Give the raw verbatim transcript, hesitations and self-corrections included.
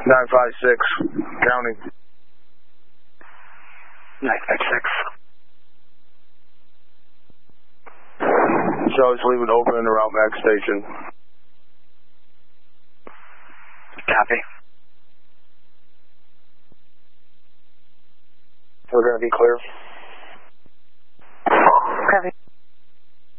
nine five six, counting. nine five six. Charlie's leaving open and around Max Station. Copy. We're going to be clear. Copy.